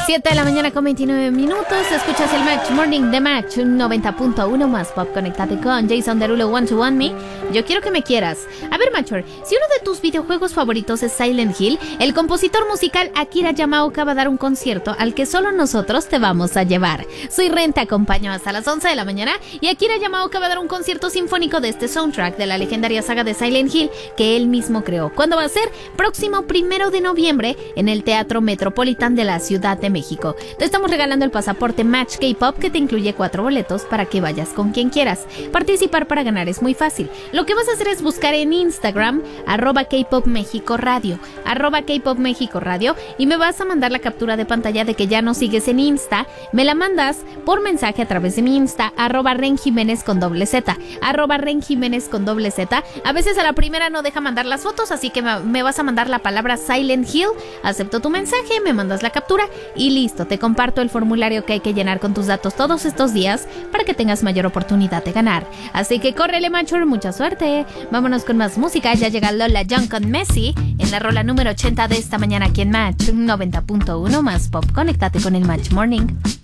7 de la mañana con 29 minutos. Escuchas el Match Morning de Match 90.1 más pop. Conéctate con Jason Derulo, One to One Me. Yo quiero que me quieras. A ver, Matcher, si uno de tus videojuegos favoritos es Silent Hill, el compositor musical Akira Yamaoka va a dar un concierto al que solo nosotros te vamos a llevar. Soy Ren, te acompaño hasta las 11 de la mañana y Akira Yamaoka va a dar un concierto sinfónico de este soundtrack de la legendaria saga de Silent Hill que él mismo creó. ¿Cuándo va a ser? Próximo 1 de noviembre en el Teatro Metropolitan de la Ciudad de México. Te estamos regalando el pasaporte Match K-Pop que te incluye 4 boletos para que vayas con quien quieras. Participar para ganar es muy fácil. Lo que vas a hacer es buscar en Instagram @K-Pop México Radio, @K-Pop México Radio, y me vas a mandar la captura de pantalla de que ya nos sigues en Insta. Me la mandas por mensaje a través de mi Insta, @Renjiménez con doble Z, @Renjiménez con doble Z. A veces a la primera no deja mandar las fotos, así que me vas a mandar la palabra Silent Hill. Acepto tu mensaje, me mandas la captura y listo, te comparto el formulario que hay que llenar con tus datos todos estos días para que tengas mayor oportunidad de ganar. Así que córrele, Mature, mucha suerte. Vámonos con más música. Ya llega Lola Young con Messi en la rola número 80 de esta mañana aquí en Match 90.1 más pop. Conéctate con el Match Morning.